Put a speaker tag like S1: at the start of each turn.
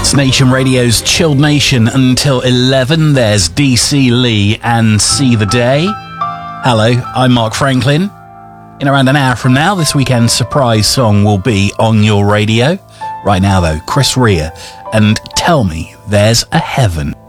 S1: It's Nation Radio's Chilled Nation until 11. There's DC Lee and See the Day. Hello, I'm Mark Franklin. In around an hour from now, this weekend's surprise song will be on your radio. Right now, though, Chris Rea and Tell Me There's a Heaven.